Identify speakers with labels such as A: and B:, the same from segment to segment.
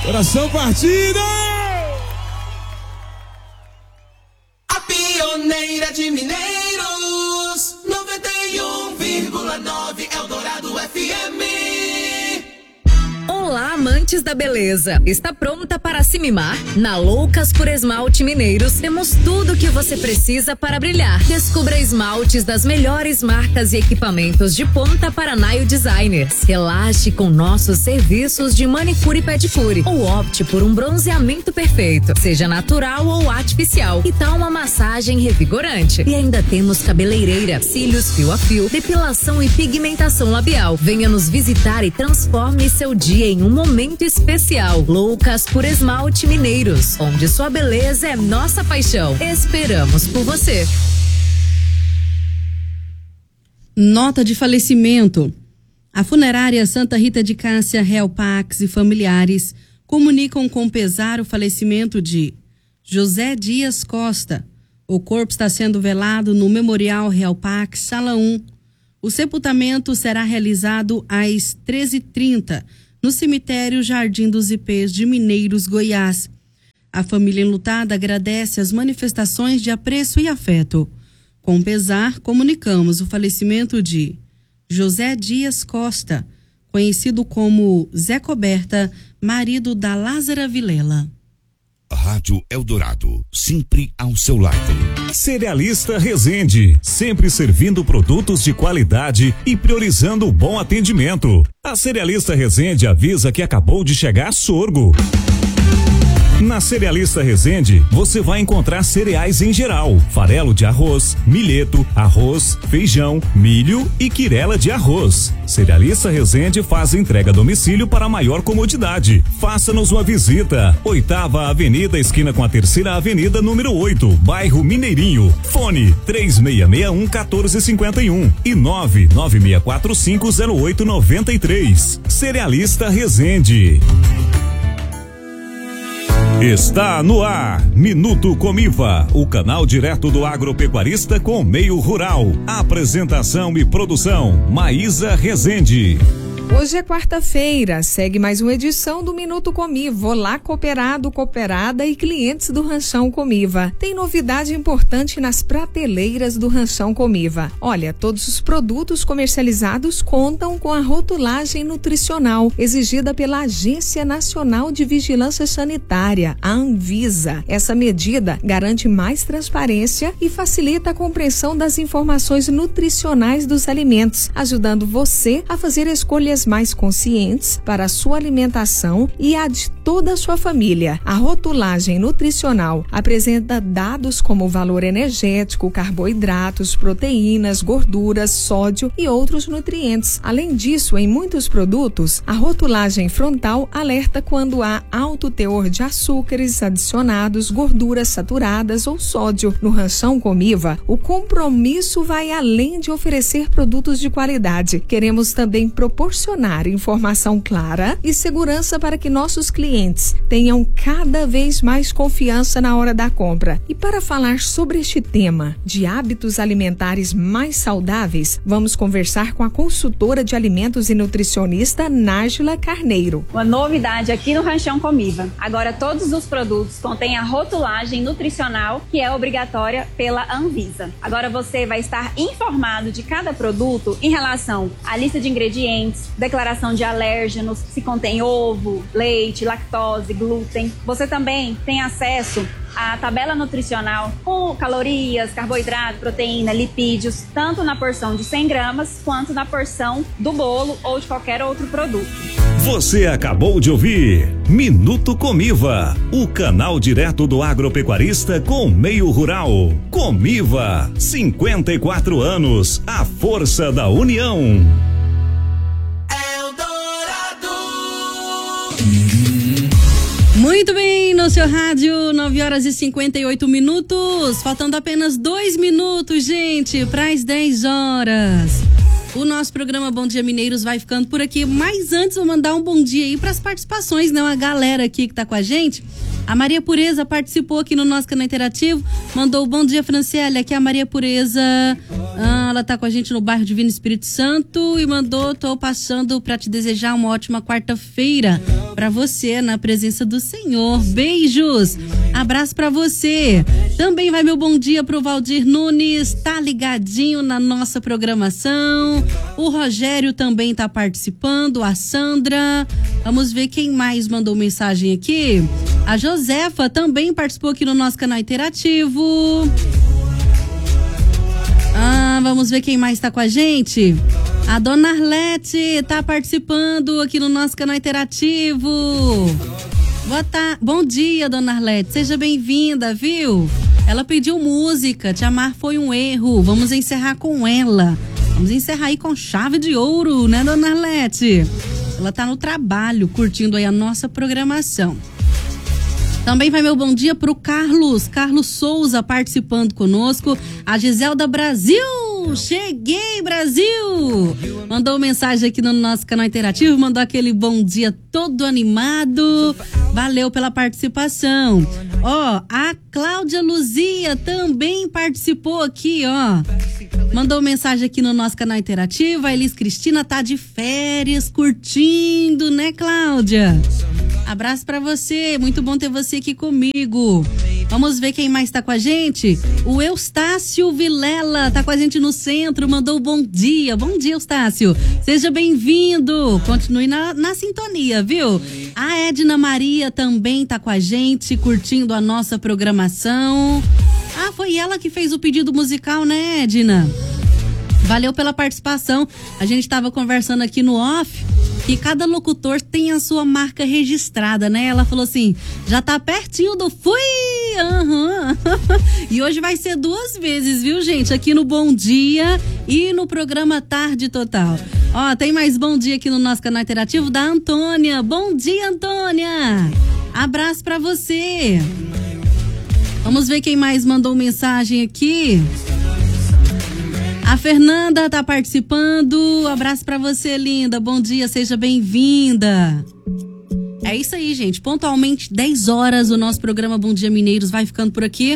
A: Coração partido!
B: A pioneira de Mineiros, 91,9 Eldorado FM.
C: Olá, amantes da beleza! Está pronta para se mimar? Na Loucas por Esmalte Mineiros temos tudo o que você precisa para brilhar. Descubra esmaltes das melhores marcas e equipamentos de ponta para nail designers. Relaxe com nossos serviços de manicure e pedicure. Ou opte por um bronzeamento perfeito, seja natural ou artificial. E tal uma massagem revigorante. E ainda temos cabeleireira, cílios fio a fio, depilação e pigmentação labial. Venha nos visitar e transforme seu dia em um momento especial. Loucas por Esmalte Mineiros, onde sua beleza é nossa paixão. Esperamos por você.
D: Nota de falecimento. A funerária Santa Rita de Cássia, Real Pax e familiares comunicam com pesar o falecimento de José Dias Costa. O corpo está sendo velado no Memorial Real Pax, Sala 1. O sepultamento será realizado às 13h30 no cemitério Jardim dos Ipês de Mineiros, Goiás. A família enlutada agradece as manifestações de apreço e afeto. Com pesar, comunicamos o falecimento de José Dias Costa, conhecido como Zé Coberta, marido da Lázara Vilela.
E: Rádio Eldorado, sempre ao seu lado.
F: Cerealista Resende, sempre servindo produtos de qualidade e priorizando o bom atendimento. A Cerealista Resende avisa que acabou de chegar sorgo. Na Cerealista Resende, você vai encontrar cereais em geral, farelo de arroz, milheto, arroz, feijão, milho e quirela de arroz. Cerealista Resende faz entrega a domicílio para maior comodidade. Faça-nos uma visita. 8ª Avenida, esquina com a 3ª Avenida, número 8, bairro Mineirinho. Fone 3661-1451 e 996450893. Cerealista Resende. Está no ar, Minuto Comiva, o canal direto do agropecuarista com o meio rural. Apresentação e produção, Maísa Rezende.
G: Hoje é quarta-feira, segue mais uma edição do Minuto Comiva. Olá, cooperado, cooperada e clientes do Ranchão Comiva. Tem novidade importante nas prateleiras do Ranchão Comiva. Olha, todos os produtos comercializados contam com a rotulagem nutricional exigida pela Agência Nacional de Vigilância Sanitária, a Anvisa. Essa medida garante mais transparência e facilita a compreensão das informações nutricionais dos alimentos, ajudando você a fazer escolhas mais conscientes para a sua alimentação e a de toda a sua família. A rotulagem nutricional apresenta dados como valor energético, carboidratos, proteínas, gorduras, sódio e outros nutrientes. Além disso, em muitos produtos, a rotulagem frontal alerta quando há alto teor de açúcares adicionados, gorduras saturadas ou sódio. No Ranchão Comiva, o compromisso vai além de oferecer produtos de qualidade. Queremos também proporcionar informação clara e segurança para que nossos clientes tenham cada vez mais confiança na hora da compra. E para falar sobre este tema de hábitos alimentares mais saudáveis, vamos conversar com a consultora de alimentos e nutricionista Nájila Carneiro.
H: Uma novidade aqui no Ranchão Comiva. Agora todos os produtos contêm a rotulagem nutricional que é obrigatória pela Anvisa. Agora você vai estar informado de cada produto em relação à lista de ingredientes, declaração de alérgenos, se contém ovo, leite, lactose, glúten. Você também tem acesso à tabela nutricional com calorias, carboidrato, proteína, lipídios, tanto na porção de 100 gramas quanto na porção do bolo ou de qualquer outro produto.
F: Você acabou de ouvir Minuto Comiva, o canal direto do agropecuarista com meio rural. Comiva, 54 anos, a força da união.
D: Muito bem, no seu rádio, 9h58. Faltando apenas 2 minutos, gente, para as 10 horas. O nosso programa Bom Dia Mineiros vai ficando por aqui, mas antes vou mandar um bom dia aí para as participações, né? Uma galera aqui que tá com a gente. A Maria Pureza participou aqui no nosso canal interativo, mandou bom dia, Franciele. Aqui é a Maria Pureza, ela tá com a gente no bairro Divino Espírito Santo e mandou: tô passando para te desejar uma ótima quarta-feira para você, na presença do Senhor. Beijos, abraço para você. Também vai meu bom dia pro Valdir Nunes, tá ligadinho na nossa programação. O Rogério também tá participando, a Sandra. Vamos ver quem mais mandou mensagem aqui. A Josefa também participou aqui no nosso canal interativo. Vamos ver quem mais está com a gente. A Dona Arlete está participando aqui no nosso canal interativo. Bom dia, Dona Arlete. Seja bem-vinda, viu? Ela pediu música. Te amar foi um erro. Vamos encerrar com ela. Vamos encerrar aí com chave de ouro, né, Dona Arlete? Ela tá no trabalho, curtindo aí a nossa programação. Também vai meu bom dia pro Carlos Souza participando conosco. A Giselda Brasil, cheguei Brasil! Mandou mensagem aqui no nosso canal interativo, mandou aquele bom dia todo animado. Valeu pela participação. A Cláudia Luzia também participou aqui, mandou mensagem aqui no nosso canal interativo. A Elis Cristina tá de férias, curtindo, né, Cláudia? Abraço pra você, muito bom ter você aqui comigo. Vamos ver quem mais tá com a gente. O Eustácio Vilela tá com a gente no centro, mandou bom dia. Bom dia, Eustácio. Seja bem-vindo. Continue na sintonia, viu? A Edna Maria também tá com a gente, curtindo a nossa programação. Foi ela que fez o pedido musical, né, Edna? Valeu pela participação. A gente estava conversando aqui no off que cada locutor tem a sua marca registrada, né? Ela falou assim, já tá pertinho do fui! E hoje vai ser 2 vezes, viu, gente? Aqui no Bom Dia e no programa Tarde Total. Tem mais bom dia aqui no nosso canal interativo da Antônia. Bom dia, Antônia! Abraço pra você! Vamos ver quem mais mandou mensagem aqui. A Fernanda tá participando. Abraço pra você, linda. Bom dia, seja bem-vinda. É isso aí, gente. Pontualmente 10 horas o nosso programa Bom Dia Mineiros vai ficando por aqui.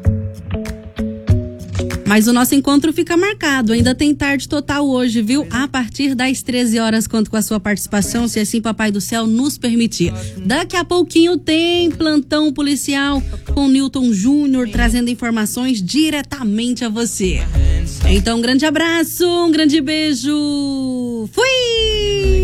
D: Mas o nosso encontro fica marcado. Ainda tem Tarde Total hoje, viu? A partir das 13 horas, conto com a sua participação, se assim Papai do Céu nos permitir. Daqui a pouquinho tem Plantão Policial com Newton Júnior, trazendo informações diretamente a você. Então, um grande abraço, um grande beijo. Fui!